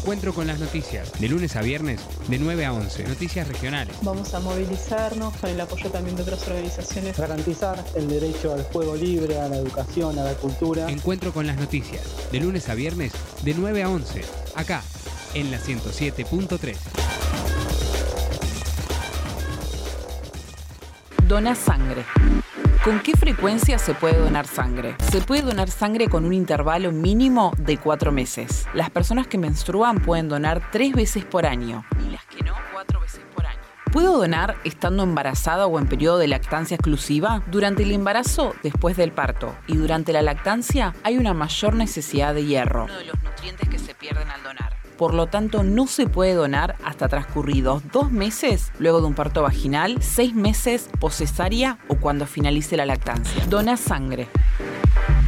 Encuentro con las noticias, de lunes a viernes, de 9 a 11. Noticias regionales. Vamos a movilizarnos con el apoyo también de otras organizaciones. Garantizar el derecho al juego libre, a la educación, a la cultura. Encuentro con las noticias, de lunes a viernes, de 9 a 11. Acá, en la 107.3. Dona sangre. ¿Con qué frecuencia se puede donar sangre? Se puede donar sangre con un intervalo mínimo de 4 meses. Las personas que menstruan pueden donar 3 veces por año y las que no, 4 veces por año. ¿Puedo donar estando embarazada o en periodo de lactancia exclusiva? Durante el embarazo, después del parto y durante la lactancia hay una mayor necesidad de hierro, uno de los nutrientes que se pierden al donar. Por lo tanto, no se puede donar hasta transcurridos 2 meses luego de un parto vaginal, 6 meses poscesárea o cuando finalice la lactancia. Dona sangre.